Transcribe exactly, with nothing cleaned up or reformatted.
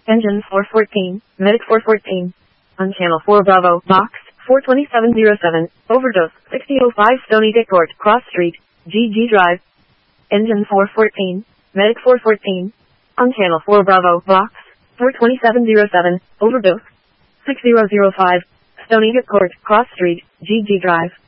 Engine four fourteen, Medic four fourteen. On Channel four Bravo, Box four twenty-seven oh seven, Overdose, sixty oh five Stony Dick Court, Cross Street, G G Drive. Engine four fourteen, Medic four fourteen. On Channel four Bravo, Box four twenty-seven oh seven, Overdose, sixty oh five, Stony Dick Court, Cross Street, G G Drive.